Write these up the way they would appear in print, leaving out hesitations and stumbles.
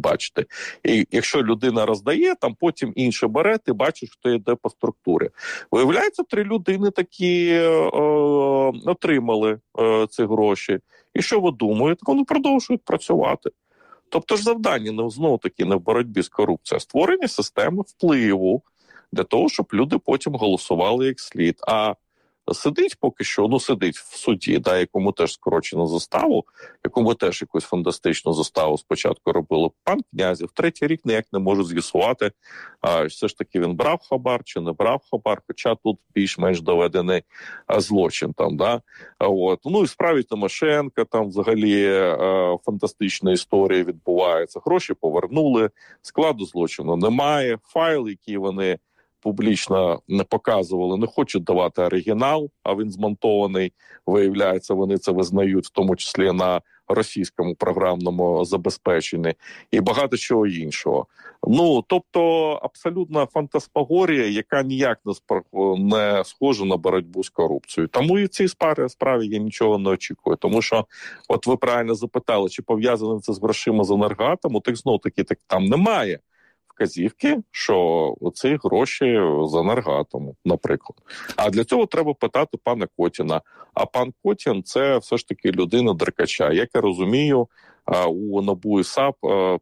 бачити. І якщо людина роздає, там потім інше бере, ти бачиш, хто йде по структурі. Виявляється, 3 людини такі отримали ці гроші. І що ви думаєте? Вони продовжують працювати. Тобто ж завдання, знову-таки, не в боротьбі з корупцією, а створення системи впливу для того, щоб люди потім голосували як слід. А сидить поки що, сидить в суді, якому теж скорочено заставу, якому теж якусь фантастичну заставу спочатку робили пан Князєв, 3-й рік ніяк не може з'ясувати, все ж таки він брав хабар чи не брав хабар, хоча тут більш-менш доведений злочин. І в справі Тимошенка там взагалі фантастична історія відбувається. Гроші повернули, складу злочину немає, файл, який вони публічно не показували, не хочуть давати оригінал, а він змонтований, виявляється, вони це визнають, в тому числі на російському програмному забезпеченні, і багато чого іншого. Тобто, абсолютна фантасмагорія, яка ніяк не схожа на боротьбу з корупцією. Тому і в цій справі я нічого не очікую. Тому що, от ви правильно запитали, чи пов'язане це з грошима з Енергоатому, так знов-таки там немає вказівки, що оці гроші з Енергоатому, наприклад. А для цього треба питати пана Котіна. А пан Котін – це все ж таки людина Деркача. Як я розумію, у НАБУ і САП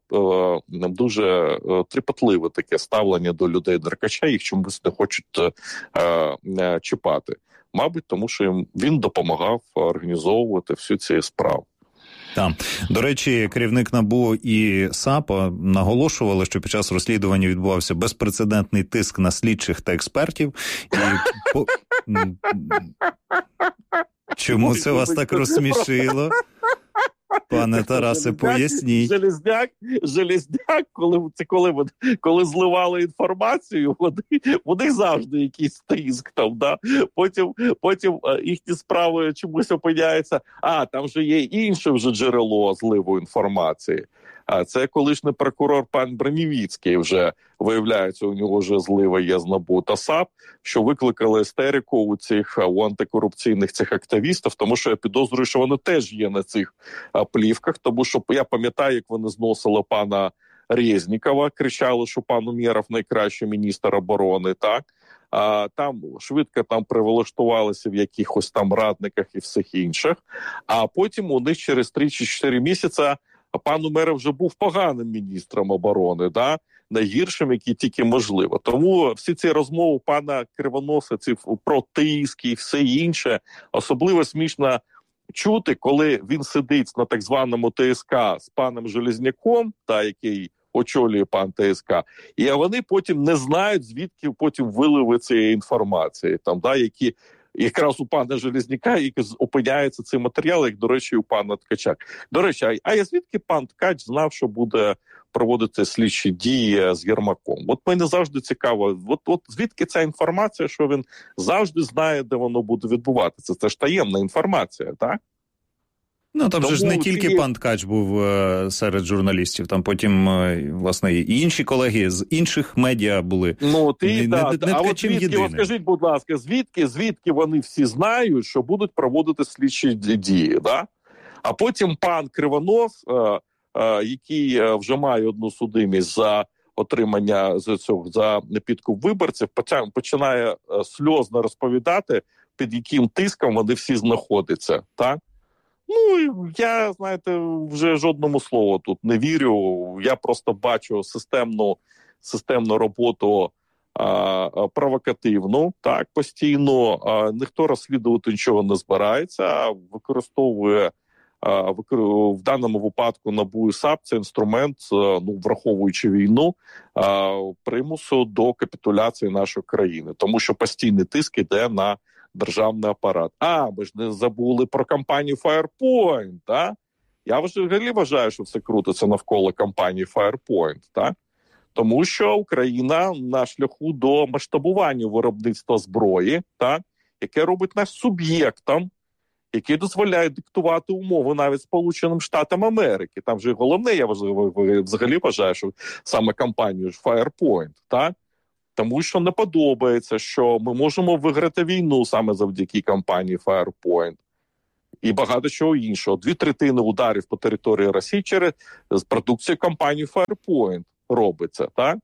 дуже тріпотливе таке ставлення до людей Деркача, їх чомусь не хочуть чіпати. Мабуть, тому що він допомагав організовувати всю цю справу. Так. До речі, керівник НАБУ і САП наголошували, що під час розслідування відбувався безпрецедентний тиск на слідчих та експертів. Чому це вас так розсмішило? Пане Тарасе, поясніть. Железняк, коли зливали інформацію, вони завжди якийсь тиск там, Потім їхні справи чомусь опиняються. Там же є інше вже джерело зливу інформації. А це колишній прокурор пан Бронєвіцький вже, виявляється, у нього вже злива є з НАБУ та САП, що викликали істерику у антикорупційних цих активістів, тому що я підозрюю, що вони теж є на цих плівках, тому що я пам'ятаю, як вони зносили пана Резнікова, кричали, що пан Умєров найкращий міністр оборони, так? Там швидко прилаштувалися в якихось там радниках і всіх інших, а потім у них через 3 чи 4 місяці пан Умєров вже був поганим міністром оборони, найгіршим, який тільки можливо. Тому всі ці розмови пана Кривоноса про тиск і все інше, особливо смішно чути, коли він сидить на так званому ТСК з паном Железняком, який очолює пан ТСК, і вони потім не знають, звідки потім виливи цієї інформації, які якраз у пана Железняка і опиняється цей матеріал, як, до речі, у пана Ткача. До речі, а звідки пан Ткач знав, що буде проводити слідчі дії з Єрмаком? От мене завжди цікаво, от звідки ця інформація, що він завжди знає, де воно буде відбуватися? Це ж таємна інформація, так? Там же ж не тільки пан Ткач був серед журналістів, там потім, власне, і інші колеги з інших медіа були. А от звідки, скажіть, будь ласка, звідки вони всі знають, що будуть проводити слідчі дії, А потім пан Кривонос, який вже має одну судимість за отримання за підкуп виборців, починає сльозно розповідати, під яким тиском вони всі знаходяться, так? Я, вже жодному слову тут не вірю. Я просто бачу системну роботу провокативну, постійно. Ніхто розслідувати нічого не збирається, а використовує в даному випадку НАБУ і САП це інструмент, враховуючи війну, примусу до капітуляції нашої країни. Тому що постійний тиск іде на державний апарат. Ми ж не забули про кампанію Firepoint, так? Я взагалі вважаю, що все крутиться навколо кампанії Firepoint, так? Тому що Україна на шляху до масштабування виробництва зброї, так? Яке робить нас суб'єктом, який дозволяє диктувати умови навіть Сполученим Штатам Америки. Там же головне, я взагалі вважаю, що саме кампанію Firepoint, так? Тому що не подобається, що ми можемо виграти війну саме завдяки кампанії Firepoint. і багато чого іншого. 2/3 ударів по території Росії через продукцію компанії Firepoint робиться, так?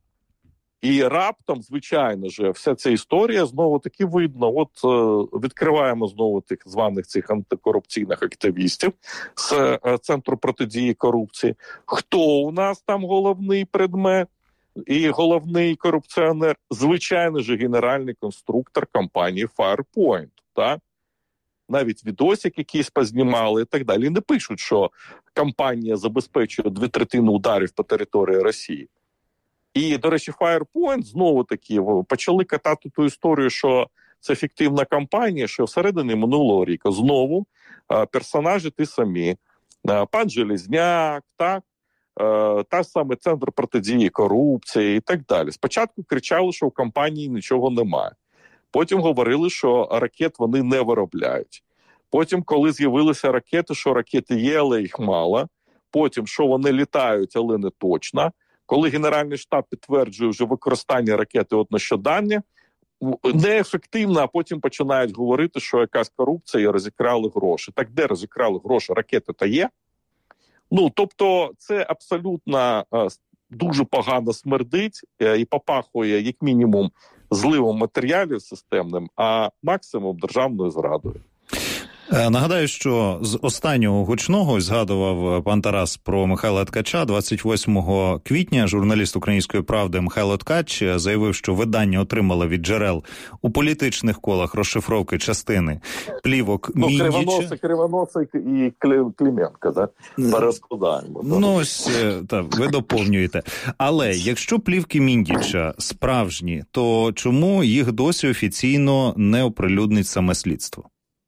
І раптом, звичайно ж, вся ця історія знову-таки видно. От відкриваємо знову тих званих цих антикорупційних активістів з Центру протидії корупції. Хто у нас там головний предмет і головний корупціонер? Звичайно ж, генеральний конструктор компанії Firepoint, так? Навіть відосик якийсь познімали і так далі. І не пишуть, що компанія забезпечує 2/3 ударів по території Росії. І, до речі, Firepoint знову-таки почали катати ту історію, що це фіктивна кампанія, що всередині минулого року знову персонажі ті самі. Пан Железняк, так, та саме Центр протидії корупції і так далі. Спочатку кричали, що в компанії нічого немає. Потім говорили, що ракет вони не виробляють. Потім, коли з'явилися ракети, що ракети є, але їх мало. Потім, що вони літають, але не точно. Коли Генеральний штаб підтверджує вже використання ракети от нещодавно, неефективно, а потім починають говорити, що якась корупція і розікрали гроші. Так де розікрали гроші? Ракети-то є? Ну, тобто це абсолютно дуже погано смердить і попахує, як мінімум, зливом матеріалів системним, а максимум державною зрадою. Нагадаю, що з останнього гучного згадував пан Тарас про Михайла Ткача. 28 квітня журналіст «Української правди» Михайло Ткач заявив, що видання отримало від джерел у політичних колах розшифровки частини плівок Міндіча. Кривоносий і Клименко, да? Перескладаємо. Ну, ось, так, ви доповнюєте. Але якщо плівки Міндіча справжні, то чому їх досі офіційно не оприлюднить саме слідство?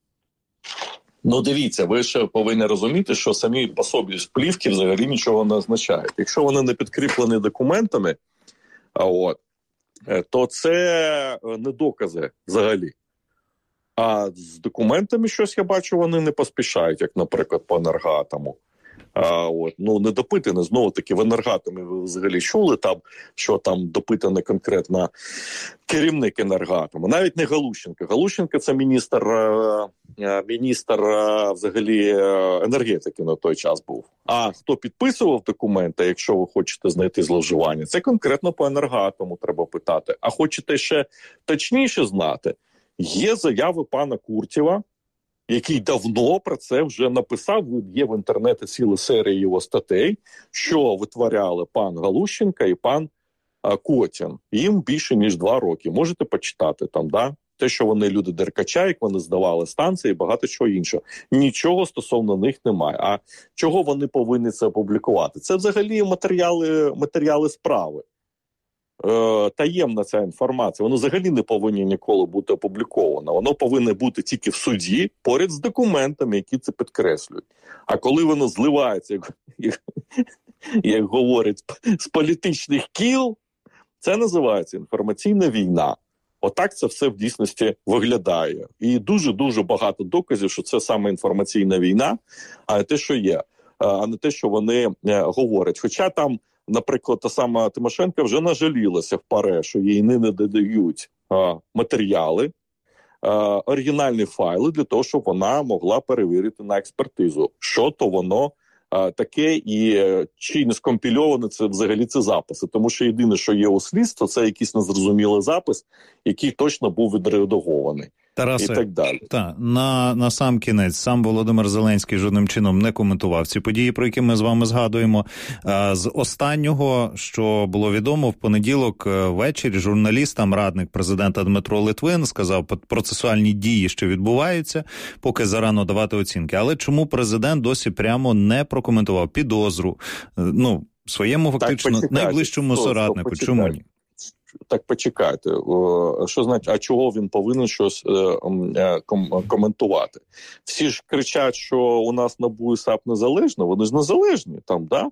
Ну, дивіться, ви ще повинні розуміти, що самі по собі плівки взагалі нічого не означають. Якщо вони не підкріплені документами, то це не докази взагалі. А з документами щось, я бачу, вони не поспішають, як, наприклад, по енергоатому. Ну, не допитане, знову-таки, в енергоатомі ви взагалі чули, там, що там допитане конкретно керівник енергоатому. Навіть не Галущенко. Галущенко – це міністр взагалі енергетики на той час був. А хто підписував документи, якщо ви хочете знайти зловживання, це конкретно по енергоатому треба питати. А хочете ще точніше знати, є заяви пана Куртєва, який давно про це вже написав, є в інтернеті ціла серія його статей, що витворяли пан Галущенко і пан Котін. Їм більше, ніж 2 роки. Можете почитати там, да? Те, що вони люди Деркача, як вони здавали станції і багато чого іншого. Нічого стосовно них немає. А чого вони повинні це опублікувати? Це взагалі матеріали справи. Таємна ця інформація, воно взагалі не повинні ніколи бути опубліковано. Воно повинно бути тільки в суді, поряд з документами, які це підкреслюють. А коли воно зливається, як говорять, з політичних кіл, це називається інформаційна війна. Отак це все в дійсності виглядає. І дуже-дуже багато доказів, що це саме інформаційна війна, а не те, що є, а не те, що вони говорять. Хоча там, наприклад, та сама Тимошенко вже нажалілася в ПАРЕ, що їй не додають матеріали, оригінальні файли для того, щоб вона могла перевірити на експертизу, що то воно таке і чи не скомпільоване це взагалі ці записи. Тому що єдине, що є у слідства, це якийсь незрозумілий запис, який точно був відредагований. Тарасе, і так далі. На сам кінець, сам Володимир Зеленський жодним чином не коментував ці події, про які ми з вами згадуємо. З останнього, що було відомо, в понеділок ввечері журналістам радник президента Дмитро Литвин сказав, процесуальні дії, що відбуваються, поки зарано давати оцінки. Але чому президент досі прямо не прокоментував підозру, своєму фактично найближчому соратнику? Чому ні? Так почекайте, що значить, а чого він повинен щось коментувати? Всі ж кричать, що у нас НАБУ і САП незалежно, вони ж незалежні там, да?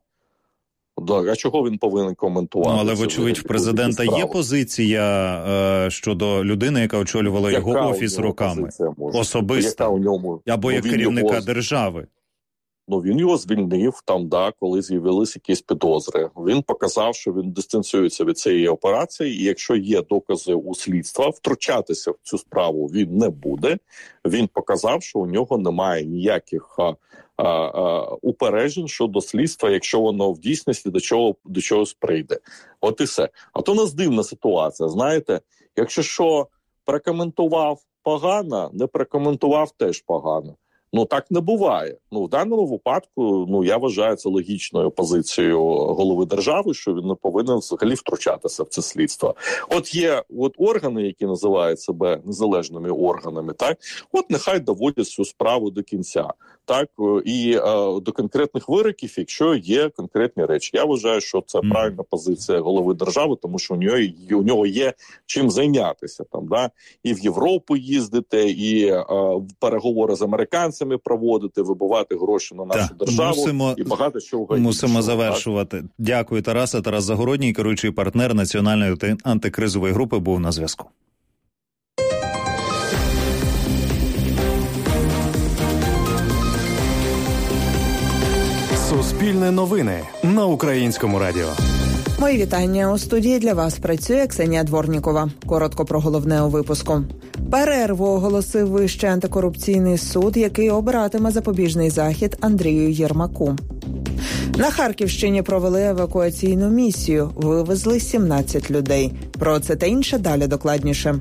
А чого він повинен коментувати? Але, вочевидь, в президента є позиція щодо людини, яка очолювала його офіс роками? Особиста? Або як керівника держави? він його звільнив коли з'явилися якісь підозри. Він показав, що він дистанціюється від цієї операції, і якщо є докази у слідства, втручатися в цю справу він не буде. Він показав, що у нього немає ніяких упереджень щодо слідства, якщо воно в дійсності до чогось прийде. От і все. А то у нас дивна ситуація, знаєте, якщо що прокоментував погано, не прокоментував теж погано. Так не буває. В даному випадку, я вважаю це логічною позицією голови держави, що він не повинен взагалі втручатися в це слідство. От є органи, які називають себе незалежними органами, так? От нехай доводять цю справу до кінця, так? І до конкретних вироків, якщо є конкретні речі. Я вважаю, що це правильна позиція голови держави, тому що у нього є чим зайнятися там, да? І в Європу їздити, і переговори з американцями проводити, вибивати гроші на нашу державу і багато чого. Мусимо завершувати. Так? Дякую, Тарасе. Тарас Загородній, керуючий партнер Національної антикризової групи, був на зв'язку. Суспільне новини на Українському радіо. Мої вітання. У студії для вас працює Ксенія Дворнікова. Коротко про головне у випуску. Перерву оголосив Вищий антикорупційний суд, який обиратиме запобіжний захід Андрію Єрмаку. На Харківщині провели евакуаційну місію. Вивезли 17 людей. Про це та інше далі докладніше.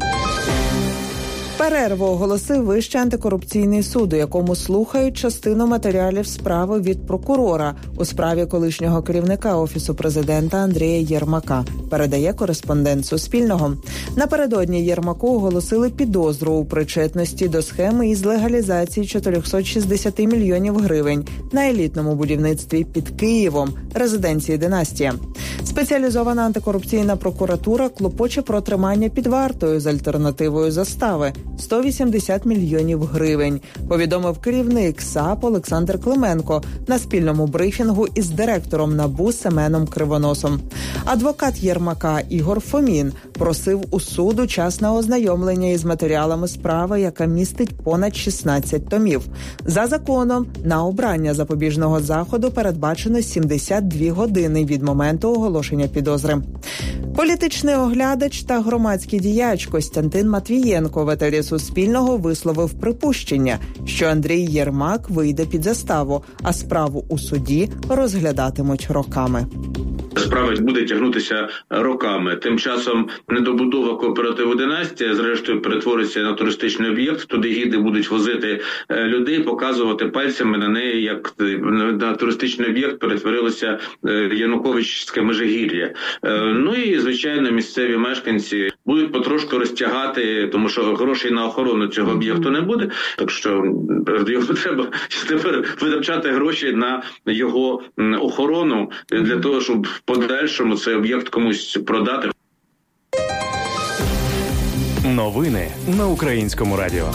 Перерву оголосив Вищий антикорупційний суд, у якому слухають частину матеріалів справи від прокурора у справі колишнього керівника Офісу президента Андрія Єрмака, передає кореспондент Суспільного. Напередодні Єрмаку оголосили підозру у причетності до схеми із легалізації 460 мільйонів гривень на елітному будівництві під Києвом, резиденції «Династія». Спеціалізована антикорупційна прокуратура клопоче про тримання під вартою з альтернативою застави – 180 мільйонів гривень, повідомив керівник САП Олександр Клименко на спільному брифінгу із директором НАБУ Семеном Кривоносом. Адвокат Єрмака Ігор Фомін просив у суду час на ознайомлення із матеріалами справи, яка містить понад 16 томів. За законом, на обрання запобіжного заходу передбачено 72 години від моменту оголошення підозри. Політичний оглядач та громадський діяч Костянтин Матвієнко в етері Суспільного висловив припущення, що Андрій Єрмак вийде під заставу, а справу у суді розглядатимуть роками. Справа буде тягнутися роками. Тим часом недобудова кооперативу «Династія» зрештою перетвориться на туристичний об'єкт. Туди гіди будуть возити людей, показувати пальцями на неї, як на туристичний об'єкт перетворилося Януковичське Межигір'я. І, звичайно, місцеві мешканці будуть потрошку розтягати, тому що грошей на охорону цього об'єкту не буде. Так що його треба тепер видавчати гроші на його охорону для того, щоб в подальшому цей об'єкт комусь продати. Новини на Українському радіо.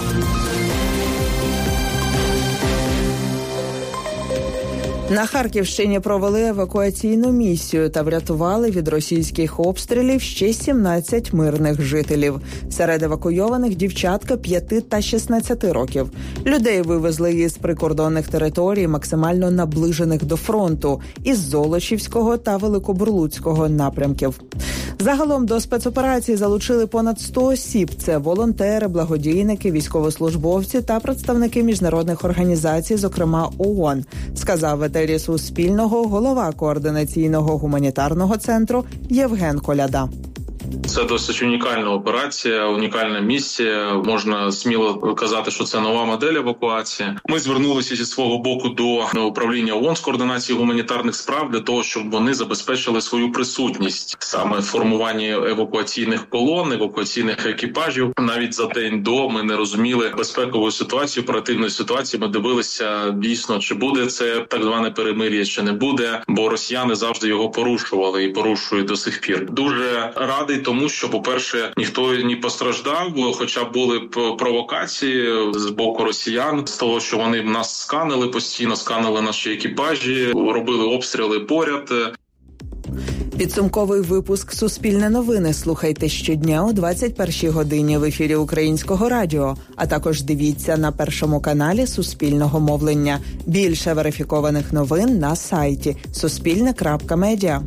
На Харківщині провели евакуаційну місію та врятували від російських обстрілів ще 17 мирних жителів. Серед евакуйованих дівчатка 5 та 16 років. Людей вивезли із прикордонних територій, максимально наближених до фронту, із Золочівського та Великобурлуцького напрямків. Загалом до спецоперації залучили понад 100 осіб. Це волонтери, благодійники, військовослужбовці та представники міжнародних організацій, зокрема ООН, сказав в етері Суспільного голова координаційного гуманітарного центру Євген Коляда. Це досить унікальна операція, унікальна місія. Можна сміло казати, що це нова модель евакуації. Ми звернулися зі свого боку до управління ООН з координації гуманітарних справ для того, щоб вони забезпечили свою присутність саме в формуванні евакуаційних колон, евакуаційних екіпажів. Навіть за день до ми не розуміли безпекову ситуацію, оперативної ситуації. Ми дивилися дійсно, чи буде це так зване перемир'я, чи не буде, бо росіяни завжди його порушували і порушують до сих пір. Дуже радий тому, що, по-перше, ніхто не постраждав, хоча були провокації з боку росіян, з того, що вони нас сканили постійно, сканили наші екіпажі, робили обстріли поряд. Підсумковий випуск «Суспільне новини» слухайте щодня о 21-й годині в ефірі Українського радіо, а також дивіться на Першому каналі Суспільного мовлення. Більше верифікованих новин на сайті suspilne.media.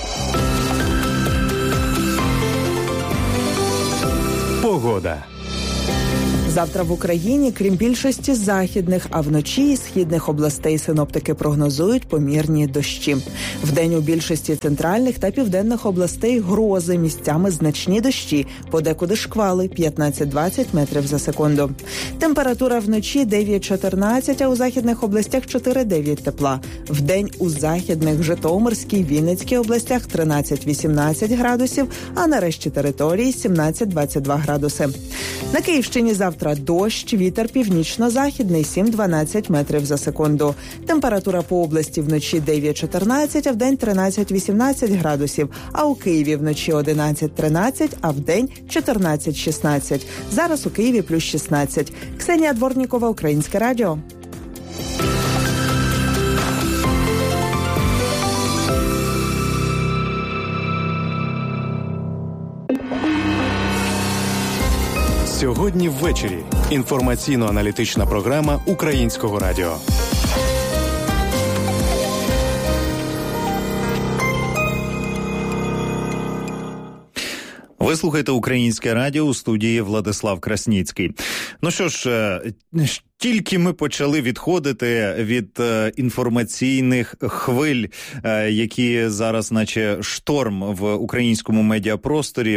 Погода. Завтра в Україні, крім більшості західних, а вночі і східних областей синоптики прогнозують помірні дощі. Вдень у більшості центральних та південних областей грози, місцями значні дощі, подекуди шквали 15-20 метрів за секунду. Температура вночі 9-14, а у західних областях 4-9 тепла. Вдень у західних, Житомирській, Вінницькій областях 13-18 градусів, а на решті території 17-22 градуси. На Київщині завтра дощ, вітер північно-західний 7-12 метрів за секунду. Температура по області вночі 9-14, а вдень 13-18 градусів, а у Києві вночі 11-13, а вдень 14-16. Зараз у Києві плюс 16. Ксенія Дворнікова, Українське радіо. Сьогодні ввечері. Інформаційно-аналітична програма Українського радіо. Ви слухаєте Українське радіо, у студії Владислав Красніцький. Ну що ж, тільки ми почали відходити від інформаційних хвиль, які зараз наче шторм в українському медіапросторі,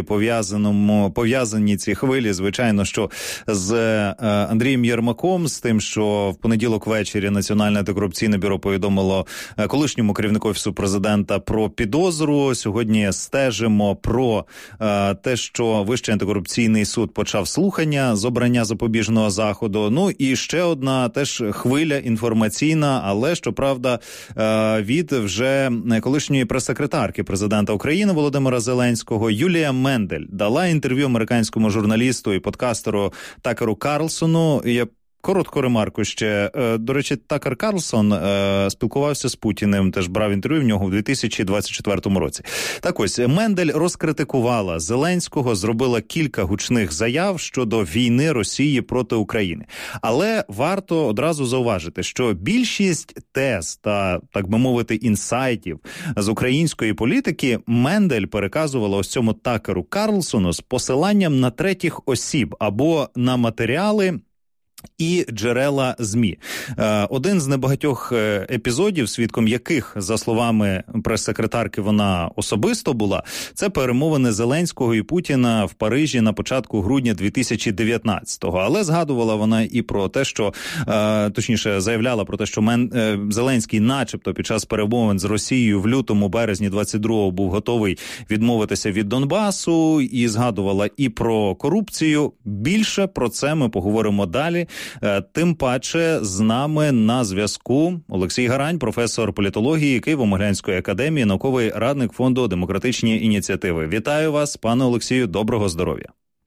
пов'язані ці хвилі, звичайно, що з Андрієм Єрмаком, з тим, що в понеділок ввечері Національне антикорупційне бюро повідомило колишньому керівнику Офісу президента про підозру. Сьогодні стежимо про те, що Вищий антикорупційний суд почав слухання з обрання запобіжного заходу. Ну і ще одна теж хвиля інформаційна, але, щоправда, від вже колишньої прес-секретарки президента України Володимира Зеленського. Юлія Мендель дала інтерв'ю американському журналісту і подкастеру Такеру Карлсону. Коротку ремарку ще. До речі, Такер Карлсон спілкувався з Путіним, теж брав інтерв'ю в нього в 2024 році. Так ось, Мендель розкритикувала Зеленського, зробила кілька гучних заяв щодо війни Росії проти України. Але варто одразу зауважити, що більшість тез та, так би мовити, інсайтів з української політики Мендель переказувала ось цьому Такеру Карлсону з посиланням на третіх осіб або на матеріали і джерела ЗМІ. Один з небагатьох епізодів, свідком яких, за словами прес-секретарки, вона особисто була, це перемовини Зеленського і Путіна в Парижі на початку грудня 2019-го. Але згадувала вона і про те, що, точніше, заявляла про те, що Зеленський начебто під час перемовин з Росією в лютому-березні 22-го був готовий відмовитися від Донбасу, і згадувала і про корупцію. Більше про це ми поговоримо далі. Тим паче з нами на зв'язку Олексій Гарань, професор політології Києво-Могилянської академії, науковий радник фонду «Демократичні ініціативи». Вітаю вас, пане Олексію, доброго здоров'я.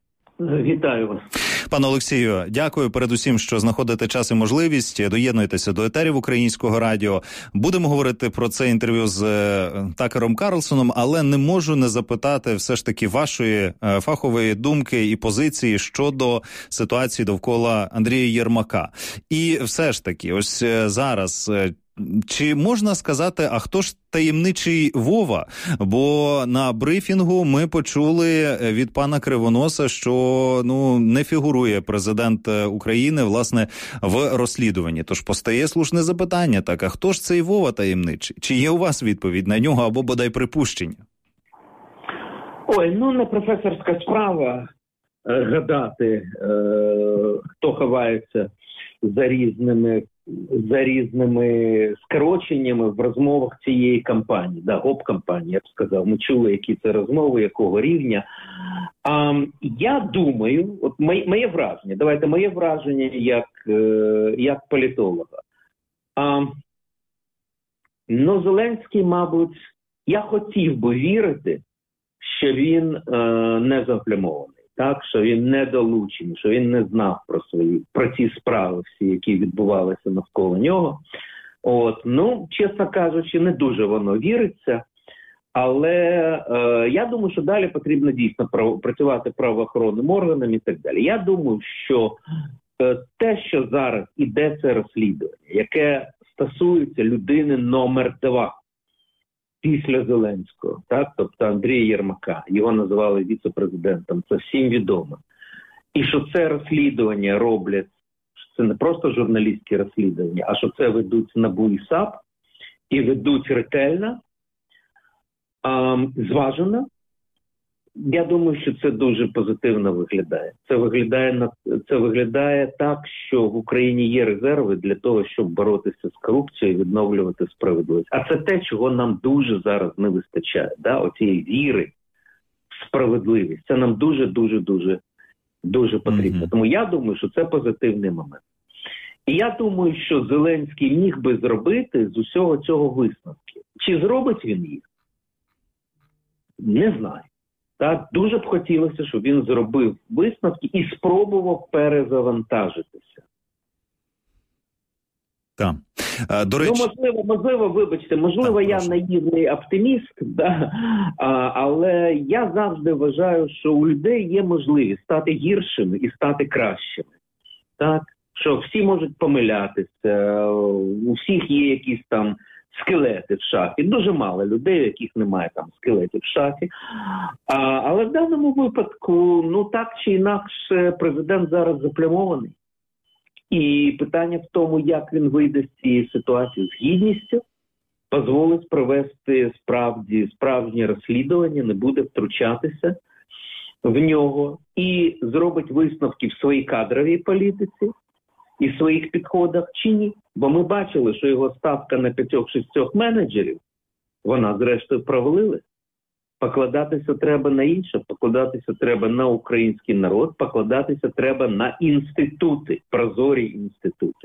Вітаю вас. Пане Олексію, дякую передусім, що знаходите час і можливість. Доєднуйтеся до етерів Українського радіо. Будемо говорити про це інтерв'ю з Такером Карлсоном, але не можу не запитати все ж таки вашої фахової думки і позиції щодо ситуації довкола Андрія Єрмака. І все ж таки, ось зараз... Чи можна сказати, а хто ж таємничий Вова? Бо на брифінгу ми почули від пана Кривоноса, що не фігурує президент України, власне, в розслідуванні. Тож постає слушне запитання, так, а хто ж цей Вова таємничий? Чи є у вас відповідь на нього або бодай припущення? Ой, не професорська справа гадати, хто ховається за різними скороченнями в розмовах цієї кампанії, гоп-кампанії, я б сказав. Ми чули, які це розмови, якого рівня. Я думаю, от моє враження, як політолога. Зеленський, мабуть, я хотів би вірити, що він не заплямований. Так, що він не долучений, що він не знав про ці справи всі, які відбувалися навколо нього. Чесно кажучи, не дуже воно віриться. Але я думаю, що далі потрібно дійсно працювати правоохоронним органам і так далі. Я думаю, що те, що зараз іде це розслідування, яке стосується людини номер 2 після Зеленського, так, тобто Андрія Єрмака, його називали віце-президентом, це всім відомо. І що це розслідування роблять, це не просто журналістські розслідування, а що це ведуть НАБУ і САП, і ведуть ретельно, зважено. Я думаю, що це дуже позитивно виглядає. Це виглядає так, що в Україні є резерви для того, щоб боротися з корупцією і відновлювати справедливість. А це те, чого нам дуже зараз не вистачає. Да? Оцієї віри в справедливість. Це нам дуже потрібно. Тому я думаю, що це позитивний момент. І я думаю, що Зеленський міг би зробити з усього цього висновки. Чи зробить він їх? Не знаю. Так, дуже б хотілося, щоб він зробив висновки і спробував перезавантажитися. Так. До речі... можливо, вибачте, я наївний оптиміст, да? Але я завжди вважаю, що у людей є можливість стати гіршими і стати кращими. Так? Що всі можуть помилятися, у всіх є якісь там скелети в шафі. Дуже мало людей, у яких немає там скелетів в шафі. Але в даному випадку, так чи інакше, президент зараз заплямований. І питання в тому, як він вийде з цієї ситуації з гідністю, дозволить провести справжнє розслідування, не буде втручатися в нього і зробить висновки в своїй кадровій політиці і в своїх підходах чи ні. Бо ми бачили, що його ставка на 5-6 менеджерів, вона зрештою провалилась. Покладатися треба на інше, покладатися треба на український народ, покладатися треба на інститути, прозорі інститути.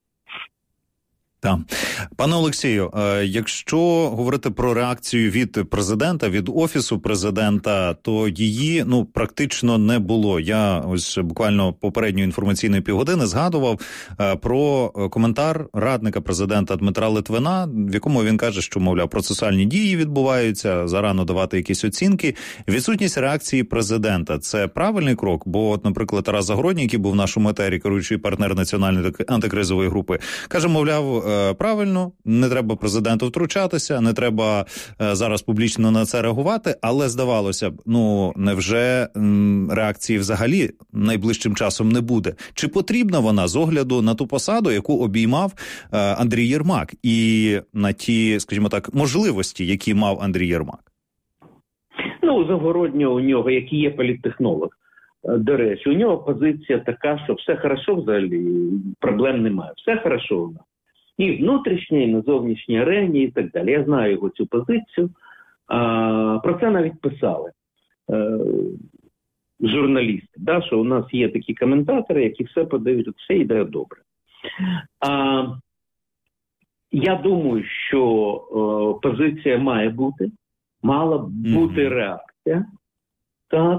Так. Пане Олексію, якщо говорити про реакцію від президента, від Офісу президента, то її практично не було. Я ось буквально попередньої інформаційної півгодини згадував про коментар радника президента Дмитра Литвина, в якому він каже, що, мовляв, процесуальні дії відбуваються, зарано давати якісь оцінки. Відсутність реакції президента – це правильний крок? Бо, от, наприклад, Тарас Загородній, який був в нашому етері, керуючий партнер Національної антикризової групи, каже, мовляв, правильно, не треба президенту втручатися, не треба зараз публічно на це реагувати, але здавалося б, невже реакції взагалі найближчим часом не буде? Чи потрібна вона з огляду на ту посаду, яку обіймав Андрій Єрмак і на ті, скажімо так, можливості, які мав Андрій Єрмак? Загороднього у нього, який є політтехнолог, до речі, у нього позиція така, що все хорошо взагалі, проблем немає, все хорошо у нас. І внутрішній, і на зовнішній арені, і так далі. Я знаю його цю позицію. Про це навіть писали журналісти, що у нас є такі коментатори, які все подають, все йде добре. Я думаю, що позиція має бути, мала б бути реакція. Так,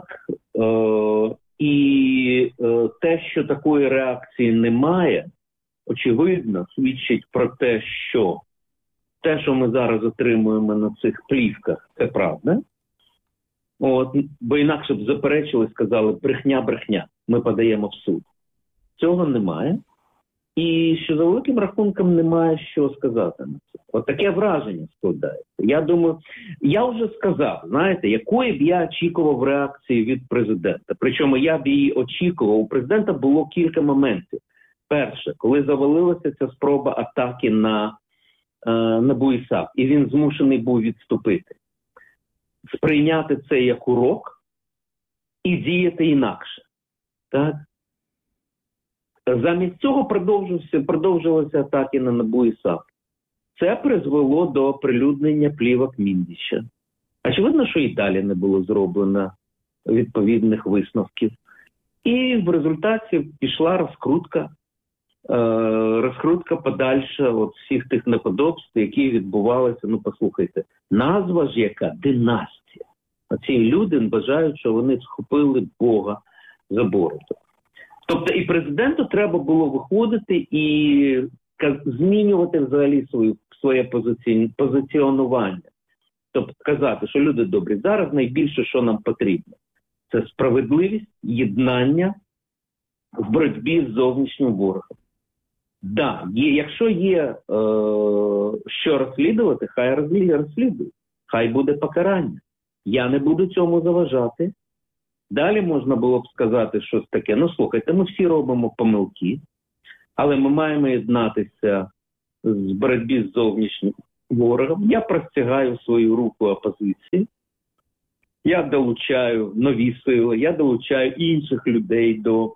і те, що такої реакції немає, очевидно, свідчить про те, що ми зараз отримуємо на цих плівках, це правда. Бо інакше б заперечили, сказали, брехня, ми подаємо в суд. Цього немає. І що за великим рахунком немає що сказати на це. От таке враження складається. Я думаю, я вже сказав, знаєте, якої б я очікував реакції від президента. Причому я б її очікував. У президента було кілька моментів. Перше, коли завалилася ця спроба атаки на НАБУ і САП, і він змушений був відступити. Сприйняти це як урок і діяти інакше. Так? Замість цього продовжилися атаки на НАБУ і САП. Це призвело до оприлюднення плівок Міндіча. Очевидно, що і далі не було зроблено відповідних висновків. І в результаті пішла розкрутка подальша всіх тих неподобств, які відбувалися. Послухайте, назва ж яка? Династія. Ці люди вважають, що вони схопили Бога за бороду. Тобто і президенту треба було виходити і змінювати взагалі своє позиціонування. Тобто сказати, що люди добрі, зараз найбільше, що нам потрібно, це справедливість, єднання в боротьбі з зовнішнім ворогом. Да, якщо є що розслідувати, хай розслідують. Хай буде покарання. Я не буду цьому заважати. Далі можна було б сказати щось таке. Ну, слухайте, ми всі робимо помилки, але ми маємо єднатися з боротьбі з зовнішнім ворогом. Я простягаю свою руку опозиції. Я долучаю нові сили, я долучаю інших людей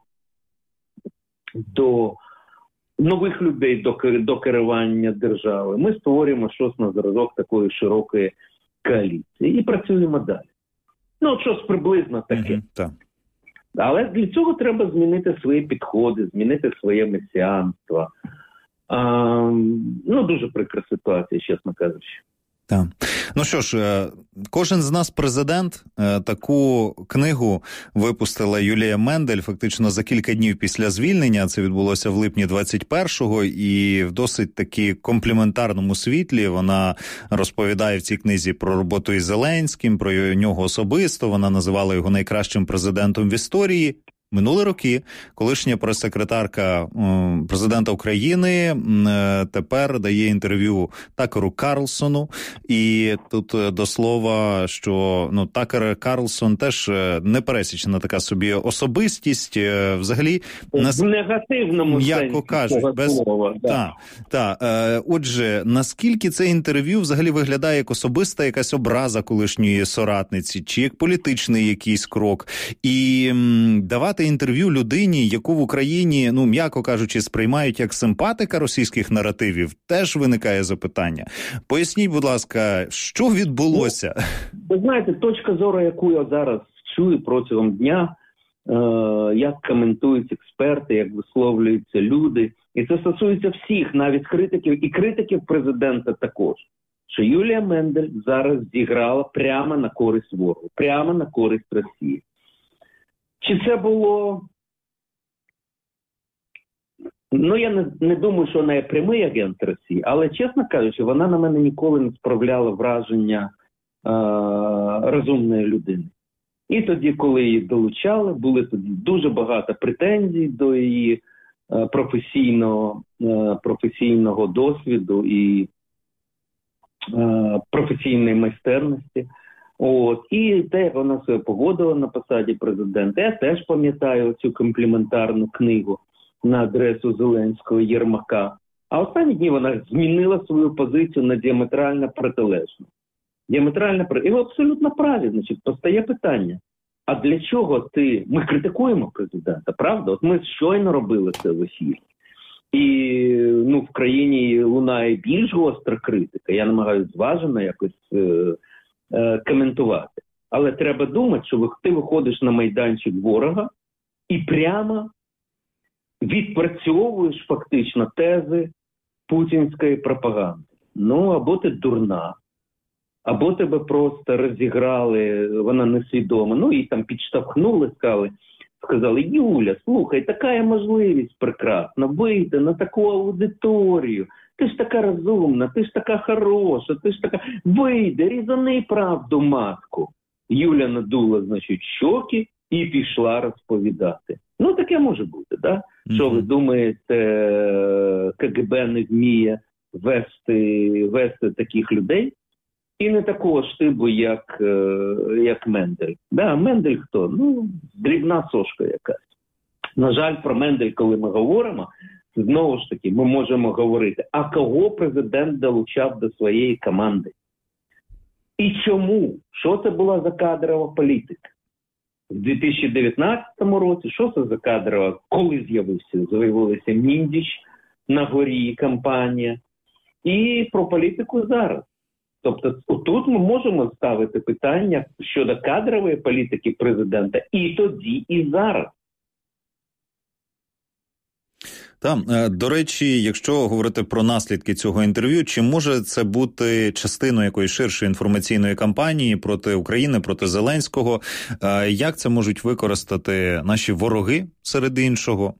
до нових людей до керування держави. Ми створюємо щось на зразок такої широкої коаліції і працюємо далі. Ну, от щось приблизно таке. Але для цього треба змінити свої підходи, змінити своє месіанство. Дуже прикра ситуація, чесно кажучи. Так. Ну що ж, кожен з нас президент. Таку книгу випустила Юлія Мендель фактично за кілька днів після звільнення. Це відбулося в липні 21-го, і в досить таки компліментарному світлі вона розповідає в цій книзі про роботу із Зеленським, про нього особисто. Вона називала його найкращим президентом в історії. Минулі роки колишня прес-секретарка президента України тепер дає інтерв'ю Такеру Карлсону. І тут до слова, що Такер Карлсон теж непересічна така собі особистість. Взагалі, в негативному м'яко кажуть, без слова. Отже, наскільки це інтерв'ю взагалі виглядає як особиста якась образа колишньої соратниці, чи як політичний якийсь крок? І давати інтерв'ю людині, яку в Україні, м'яко кажучи, сприймають як симпатика російських наративів, теж виникає запитання. Поясніть, будь ласка, що відбулося? Ви знаєте, точка зору, яку я зараз чую протягом дня, як коментують експерти, як висловлюються люди, і це стосується всіх, навіть критиків, і критиків президента також, що Юлія Мендель зараз зіграла прямо на користь ворогу, прямо на користь Росії. Чи це було... я не думаю, що вона є прямий агент Росії, але, чесно кажучи, вона на мене ніколи не справляла враження розумної людини. І тоді, коли її долучали, були тоді дуже багато претензій до її професійного досвіду і професійної майстерності. І те, як вона себе поводила на посаді президента, я теж пам'ятаю цю компліментарну книгу на адресу Зеленського Єрмака. А останні дні вона змінила свою позицію на діаметрально протилежну. І ви абсолютно праві, постає питання. А для чого ми критикуємо президента, правда? От ми щойно робили це в ефірі. І в країні лунає більш гостра критика. Я намагаюся зважено якось коментувати. Але треба думати, що ти виходиш на майданчик ворога і прямо відпрацьовуєш фактично тези путінської пропаганди. Або ти дурна, або тебе просто розіграли, вона несвідома, і там підштовхнули, сказали, Юля, слухай, така можливість прекрасна, вийти на таку аудиторію, ти ж така розумна, ти ж така хороша, ти ж така, вийди, різани правду матку. Юля надула, щоки і пішла розповідати. Таке може бути, да? Mm-hmm. Що ви думаєте, КГБ не вміє вести таких людей? І не такого штибу, як Мендель. Да, Мендель хто? Дрібна сошка якась. На жаль, про Мендель, коли ми говоримо, знову ж таки, ми можемо говорити, а кого президент долучав до своєї команди? І чому? Що це була за кадрова політика? В 2019 році, що це за кадрова? Коли з'явилися Міндіч на горі, кампанія. І про політику зараз. Тобто тут ми можемо ставити питання щодо кадрової політики президента і тоді, і зараз. До речі, якщо говорити про наслідки цього інтерв'ю, чи може це бути частиною якоїсь ширшої інформаційної кампанії проти України, проти Зеленського? Як це можуть використати наші вороги серед іншого?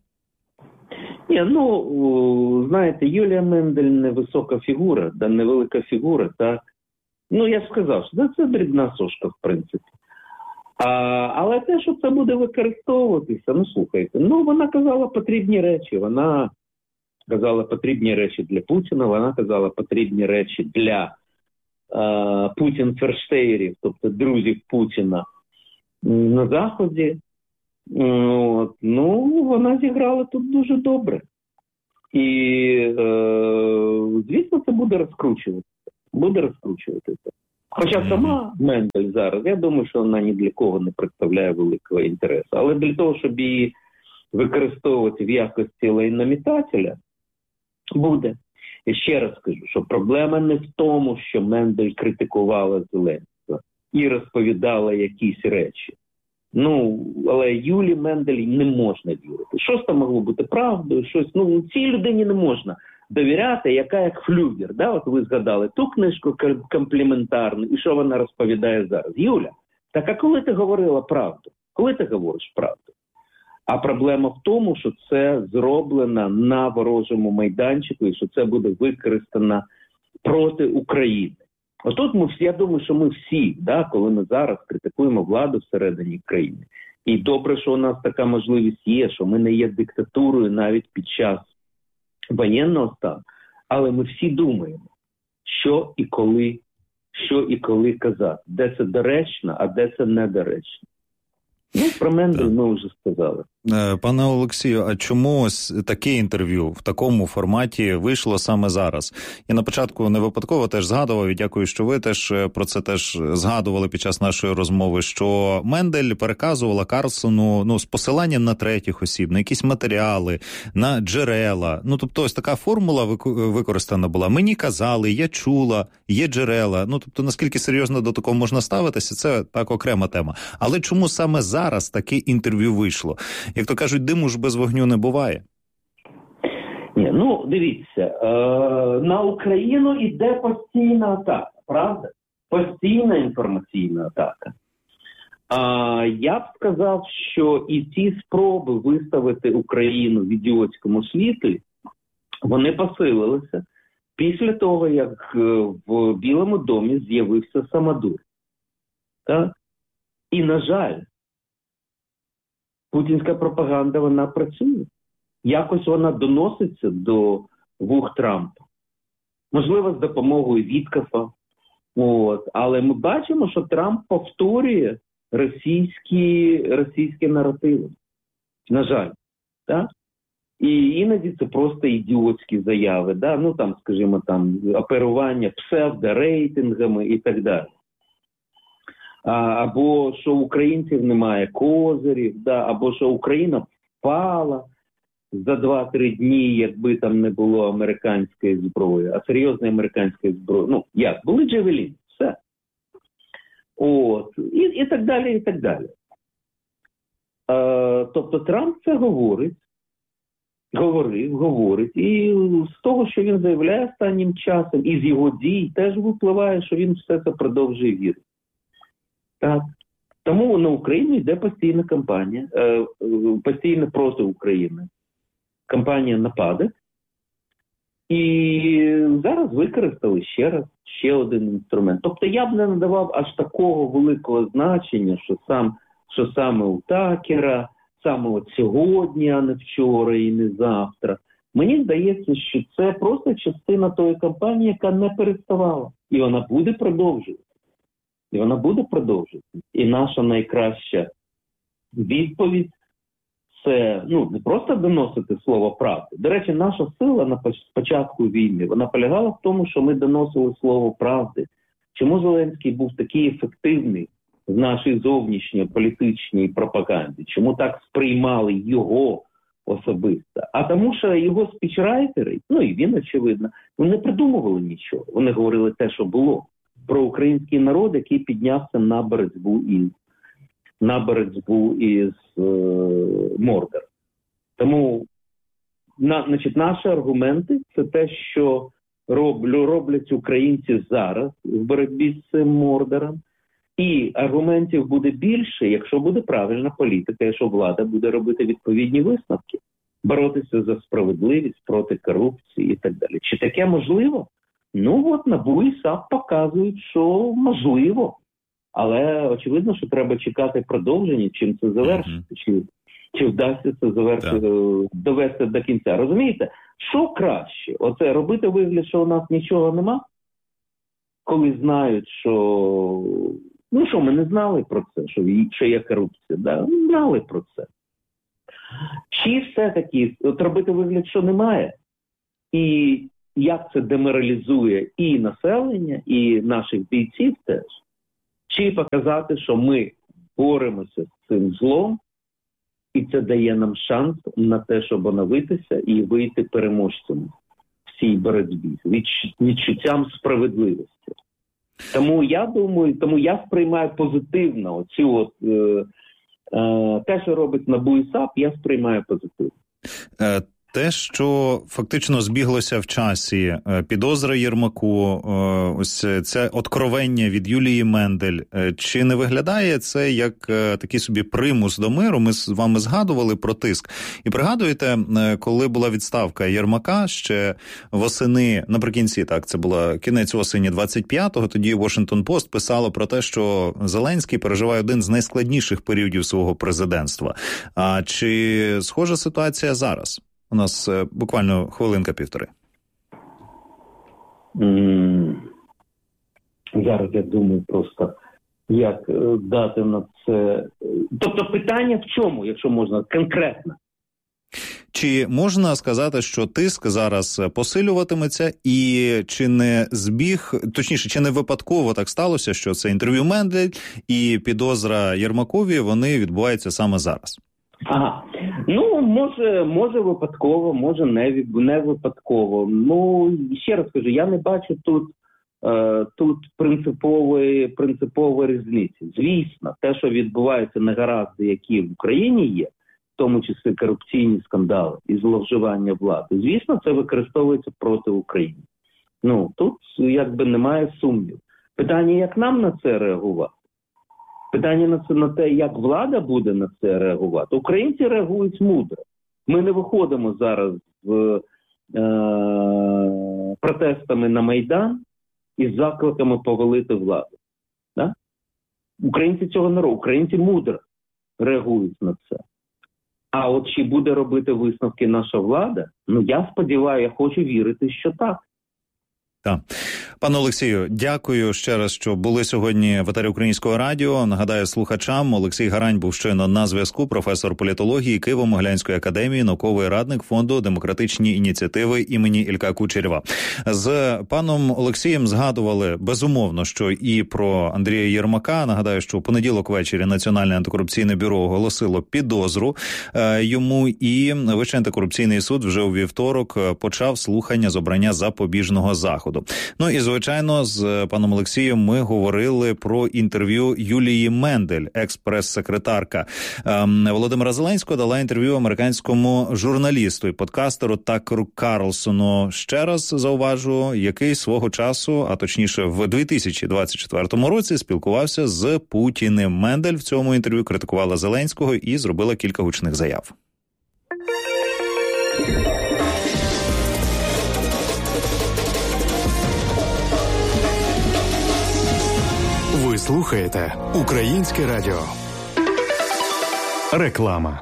Знаєте, Юлія Мендель невисока фігура, невелика фігура, так? Ну, я ж сказав, що це дрібна сошка, в принципі. Але те, що це буде використовуватися, ну, слухайте, ну, вона казала потрібні речі. Вона казала потрібні речі для Путіна, вона казала потрібні речі для Путін-ферштеєрів, тобто друзів Путіна на Заході. Ну, вона зіграла тут дуже добре. І, звісно, це буде розкручуватися. Хоча сама Мендель зараз, я думаю, що вона ні для кого не представляє великого інтересу. Але для того, щоб її використовувати в якості лайномітателя, буде. І ще раз скажу, що проблема не в тому, що Мендель критикувала Зеленського і розповідала якісь речі. Ну, але Юлі Мендель не можна вірити. Щось там могло бути правдою, щось, ну, цій людині не можна довіряти, яка як флюгер, да? От ви згадали ту книжку компліментарну, і що вона розповідає зараз. Юля, так а коли ти говорила правду? Коли ти говориш правду? А проблема в тому, що це зроблено на ворожому майданчику і що це буде використано проти України. Отут я думаю, що ми всі, да, коли ми зараз критикуємо владу всередині країни, і добре, що у нас така можливість є, що ми не є диктатурою навіть під час воєнного стану, але ми всі думаємо, що і коли казати, де це доречно, а де це недоречно. Ну, про Мендель ми вже сказали. Пане Олексію, а чому ось таке інтерв'ю в такому форматі вийшло саме зараз? Я на початку не випадково теж згадував, і дякую, що ви теж про це теж згадували під час нашої розмови, що Мендель переказувала Карлсону, ну, з посиланням на третіх осіб, на якісь матеріали, на джерела. Ну, тобто ось така формула використана була. Мені казали, я чула, є джерела. Ну, тобто, наскільки серйозно до такого можна ставитися, це так окрема тема. Але чому саме зараз таке інтерв'ю вийшло? Як то кажуть, диму ж без вогню не буває. Ні, ну, дивіться, на Україну йде постійна атака, правда? Постійна інформаційна атака. Я б сказав, що і ці спроби виставити Україну в ідіотському світлі, вони посилилися після того, як в Білому домі з'явився Самодур. Так? І, на жаль, путінська пропаганда, вона працює. Якось вона доноситься до вух Трампа. Можливо, з допомогою Віткафа. Але ми бачимо, що Трамп повторює російські наративи. На жаль. Так? І іноді це просто ідіотські заяви. Да? Ну, там, скажімо, там, оперування псевдорейтингами і так далі. Або що українців немає козирів, да? Або що Україна впала за 2-3 дні, якби там не було американської зброї, а серйозної американської зброї. Ну, як? Були джавеліни, все. І так далі, і так далі. Тобто Трамп це говорить, і з того, що він заявляє останнім часом, і з його дій теж випливає, що він все це продовжує вірити. Так. Тому на Україну йде постійна кампанія, постійно проти України. Кампанія нападе. І зараз використали ще один інструмент. Тобто я б не надавав аж такого великого значення, що саме у Такера, саме от сьогодні, а не вчора і не завтра. Мені здається, що це просто частина тої кампанії, яка не переставала. І вона буде продовжуватися. І наша найкраща відповідь – це не просто доносити слово правди. До речі, наша сила на початку війни, вона полягала в тому, що ми доносили слово правди. Чому Зеленський був такий ефективний в нашій зовнішньої політичній пропаганді? Чому так сприймали його особисто? А тому, що його спічрайтери, і він, очевидно, вони не придумували нічого. Вони говорили те, що було. Про український народ, який піднявся на боротьбу із Мордором. Тому наші аргументи – це те, що роблять українці зараз в боротьбі з цим Мордором. І аргументів буде більше, якщо буде правильна політика, якщо влада буде робити відповідні висновки, боротися за справедливість, проти корупції і так далі. Чи таке можливо? Ну от НАБУ і САП показують, що можливо. Але очевидно, що треба чекати продовження, чим це завершиться, чи вдасться це довести до кінця. Розумієте, що краще? Оце робити вигляд, що у нас нічого нема? Коли знають, що... Ну що, ми не знали про це, що є корупція, да? Знали про це. Чи все-таки от робити вигляд, що немає? І як це деморалізує і населення, і наших бійців теж? Чи показати, що ми боремося з цим злом, і це дає нам шанс на те, щоб оновитися і вийти переможцями в цій боротьбі, відчуттям справедливості. Тому я думаю, я сприймаю позитивно оцю те, що робить НАБУ і САП, я сприймаю позитивно. Те, що фактично збіглося в часі, підозра Єрмаку, ось це откровення від Юлії Мендель, чи не виглядає це як такий собі примус до миру? Ми з вами згадували про тиск. І пригадуєте, коли була відставка Єрмака ще восени, наприкінці, так, це була кінець осені 25-го, тоді Washington Post писало про те, що Зеленський переживає один з найскладніших періодів свого президентства. А чи схожа ситуація зараз? У нас буквально хвилинка-півтори. Зараз я думаю просто, як дати на це... Тобто питання в чому, якщо можна, конкретно? Чи можна сказати, що тиск зараз посилюватиметься, і чи не збіг, точніше, чи не випадково так сталося, що це інтерв'ю Мендель і підозра Єрмакові, вони відбуваються саме зараз? Ага. Ну, може випадково, може не випадково. Ну, ще раз кажу, я не бачу тут принципової різниці. Звісно, те, що відбувається негаразди, які в Україні є, в тому числі корупційні скандали і зловживання влади, звісно, це використовується проти України. Ну, тут якби немає сумнів. Питання, як нам на це реагувати? Питання на те, як влада буде на це реагувати. Українці реагують мудро. Ми не виходимо зараз з протестами на Майдан із закликами повалити владу. Да? Українці цього не роблять. Українці мудро реагують на це. А от чи буде робити висновки наша влада? Ну, я сподіваюся, я хочу вірити, що так. Так. Пане Олексію, дякую ще раз, що були сьогодні в етері Українського радіо. Нагадаю слухачам, Олексій Гарань був щойно на зв'язку, професор політології Києво-Могилянської академії, науковий радник Фонду демократичні ініціативи імені Ілька Кучерєва. З паном Олексієм згадували, безумовно, що і про Андрія Єрмака. Нагадаю, що у понеділок ввечері Національне антикорупційне бюро оголосило підозру йому, і Вищий антикорупційний суд вже у вівторок почав слухання з обрання запобіжного заходу. Ну і, звичайно, з паном Олексієм ми говорили про інтерв'ю Юлії Мендель, екс-прес-секретарка Володимира Зеленського, дала інтерв'ю американському журналісту і подкастеру Такеру Карлсону. Ще раз зауважу, який свого часу, а точніше в 2024 році, спілкувався з Путіним. Мендель в цьому інтерв'ю критикувала Зеленського і зробила кілька гучних заяв. Ви слухаєте Українське радіо. Реклама.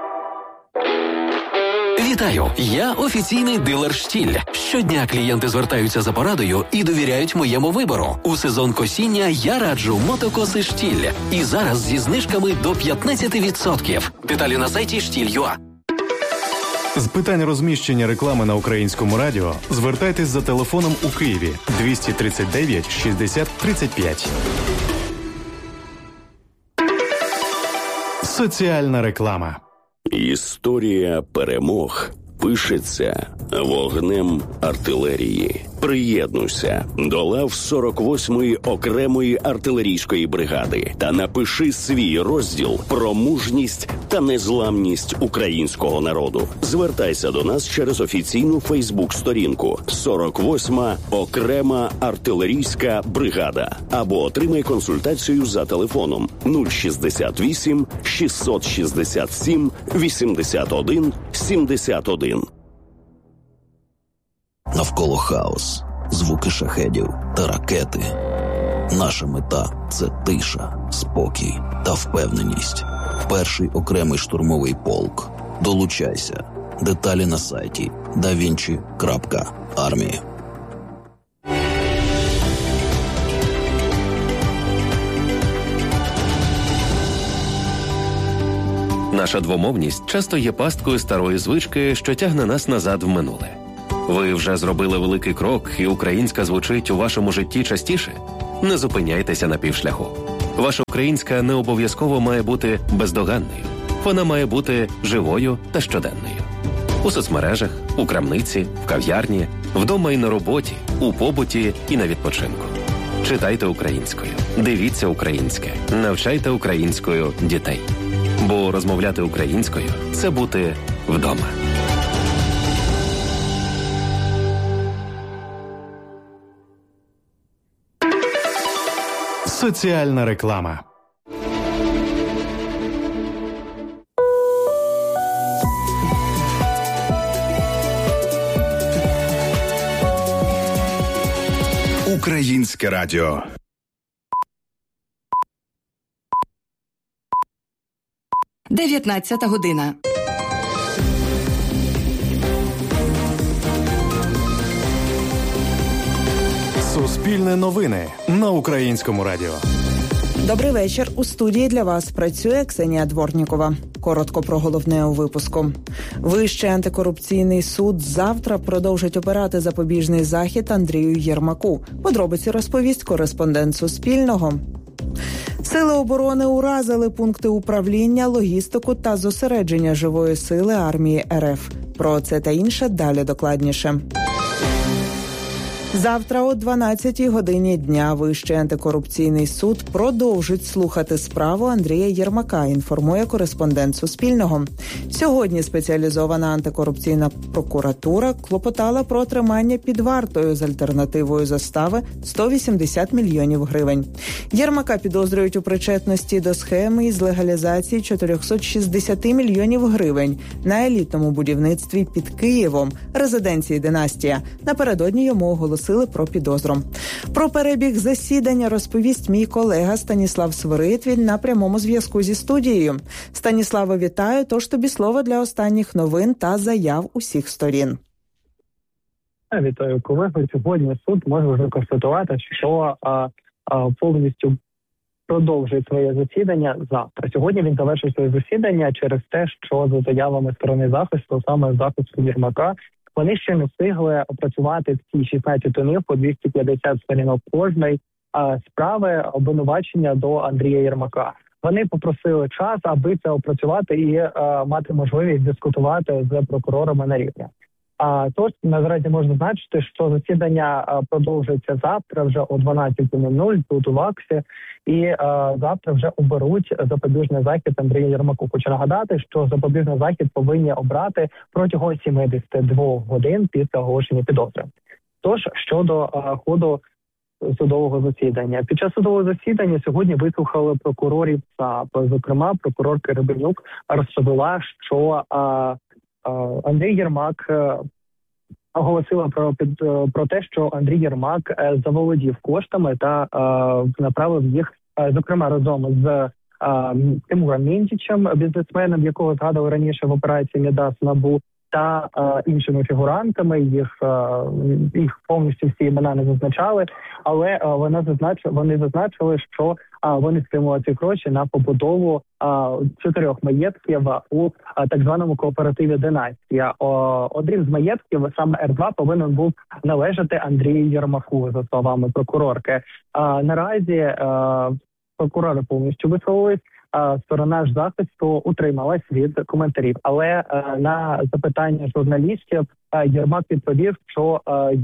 Вітаю! Я офіційний дилер «Штіль». Щодня клієнти звертаються за порадою і довіряють моєму вибору. У сезон косіння я раджу мотокоси «Штіль». І зараз зі знижками до 15%. Деталі на сайті «Штіль.ua». З питань розміщення реклами на Українському радіо звертайтесь за телефоном у Києві 239 60 35. Соціальна реклама. Історія перемог пишеться вогнем артилерії. Приєднуйся до лав 48-ї окремої артилерійської бригади та напиши свій розділ про мужність та незламність українського народу. Звертайся до нас через офіційну Фейсбук-сторінку 48-ма окрема артилерійська бригада або отримай консультацію за телефоном 068 667 81 71. Навколо хаос. звуки шахедів та ракети. Наша мета – це тиша, спокій та впевненість. Перший окремий штурмовий полк. Долучайся. Деталі на сайті davinci.army. Наша двомовність часто є пасткою старої звички, що тягне нас назад в минуле. Ви вже зробили великий крок, і українська звучить у вашому житті частіше? Не зупиняйтеся на півшляху. Ваша українська не обов'язково має бути бездоганною. Вона має бути живою та щоденною. У соцмережах, у крамниці, в кав'ярні, вдома і на роботі, у побуті і на відпочинку. Читайте українською, дивіться українське, навчайте українською дітей. Бо розмовляти українською – це бути вдома. Соціальна реклама. Українське радіо. Дев'ятнадцята година. Суспільне новини на Українському радіо. Добрий вечір. У студії для вас працює Ксенія Дворнікова. Коротко про головне у випуску. Вищий антикорупційний суд завтра продовжить обирати запобіжний захід Андрію Єрмаку. Подробиці розповість кореспондент Суспільного. Сили оборони уразили пункти управління, логістику та зосередження живої сили армії РФ. Про це та інше далі докладніше. Завтра о 12-й годині дня Вищий антикорупційний суд продовжить слухати справу Андрія Єрмака, інформує кореспондент Суспільного. Сьогодні спеціалізована антикорупційна прокуратура клопотала про тримання під вартою з альтернативою застави 180 мільйонів гривень. Єрмака підозрюють у причетності до схеми із легалізації 460 мільйонів гривень на елітному будівництві під Києвом, резиденції «Династія». Напередодні йому оголосили про підозру. Про перебіг засідання розповість мій колега Станіслав Свирид на прямому зв'язку зі студією. Станіславе, вітаю. Тож тобі слово для останніх новин та заяв усіх сторін. Вітаю, колеги. Сьогодні суд може вже констатувати, що повністю продовжує своє засідання завтра. Сьогодні він завершив своє засідання через те, що за заявами сторони захисту, саме захисту Єрмака, вони ще не встигли опрацювати всі 16 томів по 250 сторінок кожної справи обвинувачення до Андрія Єрмака. Вони попросили час, аби це опрацювати і мати можливість дискутувати з прокурорами на рівні. Тож, наразі можна зазначити, що засідання продовжується завтра вже о 12:00 тут у ВАКСі, і завтра вже оберуть запобіжний захід Андрію Єрмаку. Хочу нагадати, що запобіжний захід повинні обрати протягом 72 годин після оголошення підозри. Тож, щодо ходу судового засідання. Під час судового засідання сьогодні вислухали прокурорів САП. Зокрема, прокурорка Рибенюк розповіла, що Андрій Єрмак оголосила про те, що Андрій Єрмак заволодів коштами та направив їх, зокрема, разом з Тимуром Міндічем, бізнесменом, якого згадували раніше в операції Мідас НАБУ, та іншими фігурантами. Їх повністю всі імена не зазначали, але вони зазначили, що вони спрямували ці гроші на побудову 4 маєтків у так званому кооперативі «Династія». Один з маєтків, саме Р2, повинен був належати Андрію Єрмаку, за словами прокурорки. Наразі прокурори повністю висловились. Сторона ж захисту утрималась від коментарів. Але на запитання журналістів Єрмак відповів, що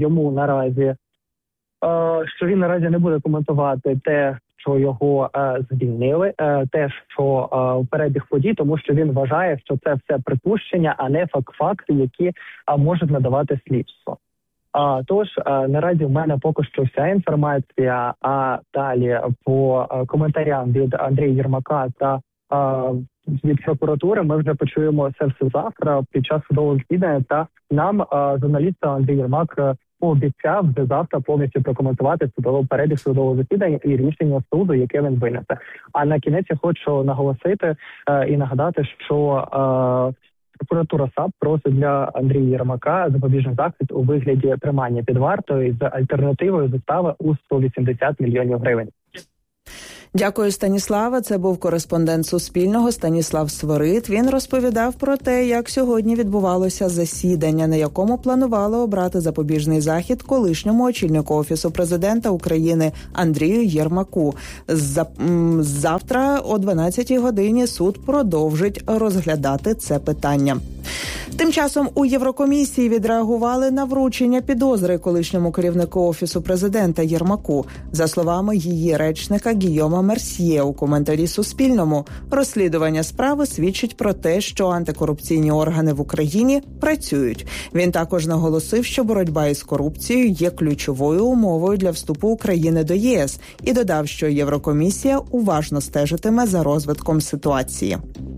він наразі не буде коментувати те, що його звільнили, те, що перебіг подій, тому що він вважає, що це все припущення, а не факти, які можуть надавати слідство. Тож, наразі в мене поки що вся інформація, а далі по коментарям від Андрія Єрмака та від прокуратури ми вже почуємо це все завтра під час судового засідання, та нам журналіст Андрій Єрмак пообіцяв вже завтра повністю прокоментувати перебіг судового засідання і рішення суду, яке він винесе. А на кінець я хочу наголосити і нагадати, що прокуратура САП просить для Андрія Єрмака запобіжний захід у вигляді тримання під вартою з альтернативою застави у 180 мільйонів гривень. Дякую, Станіслава. Це був кореспондент Суспільного Станіслав Свирид. Він розповідав про те, як сьогодні відбувалося засідання, на якому планували обрати запобіжний захід колишньому очільнику Офісу президента України Андрію Єрмаку. Завтра о 12-й годині суд продовжить розглядати це питання. Тим часом у Єврокомісії відреагували на вручення підозри колишньому керівнику Офісу президента Єрмаку. За словами її речника Гійома Мерсьє у коментарі Суспільному, розслідування справи свідчить про те, що антикорупційні органи в Україні працюють. Він також наголосив, що боротьба із корупцією є ключовою умовою для вступу України до ЄС і додав, що Єврокомісія уважно стежитиме за розвитком ситуації.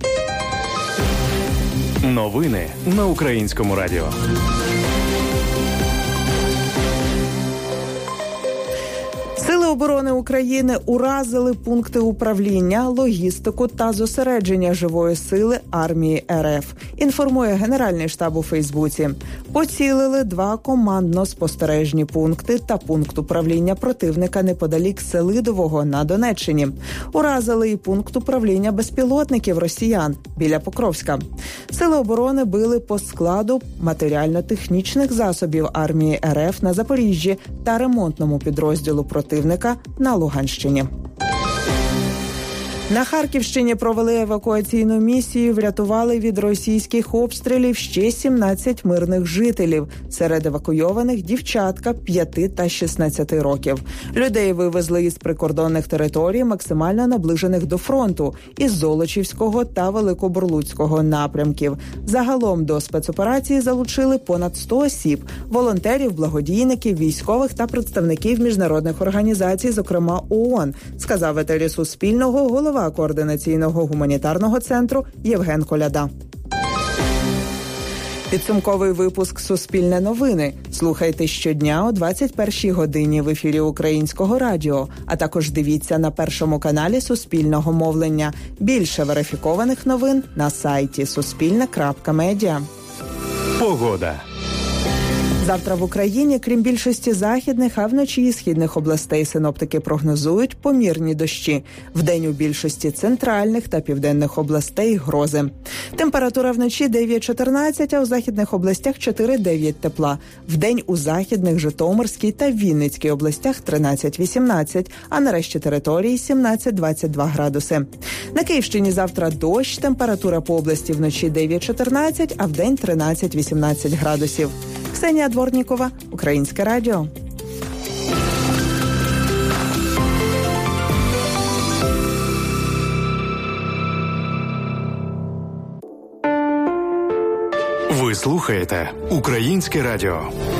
Новини на Українському радіо. Сили оборони України уразили пункти управління, логістику та зосередження живої сили армії РФ, інформує Генеральний штаб у Фейсбуці. Поцілили 2 командно-спостережні пункти та пункт управління противника неподалік Селидового на Донеччині. Уразили і пункт управління безпілотників росіян біля Покровська. Сили оборони били по складу матеріально-технічних засобів армії РФ на Запоріжжі та ремонтному підрозділу противника на Луганщині. На Харківщині провели евакуаційну місію, врятували від російських обстрілів ще 17 мирних жителів. Серед евакуйованих дівчатка 5 та 16 років. Людей вивезли із прикордонних територій, максимально наближених до фронту, із Золочівського та Великобурлуцького напрямків. Загалом до спецоперації залучили понад 100 осіб – волонтерів, благодійників, військових та представників міжнародних організацій, зокрема ООН, сказав в етері Суспільного голова координаційного гуманітарного центру Євген Коляда. Підсумковий випуск «Суспільне новини» слухайте щодня о 21-й годині в ефірі Українського радіо, а також дивіться на Першому каналі Суспільного мовлення. Більше верифікованих новин на сайті suspilne.media. Погода. Завтра в Україні, крім більшості західних, а вночі і східних областей синоптики прогнозують помірні дощі. Вдень у більшості центральних та південних областей грози. Температура вночі 9-14, а у західних областях 4-9 тепла. Вдень у західних, Житомирській та Вінницькій областях 13-18, а на решті території 17-22 градуси. На Київщині завтра дощ, температура по області вночі 9-14, а вдень 13-18 градусів. Ксенія Дворнікова, Українське радіо. Ви слухаєте Українське радіо.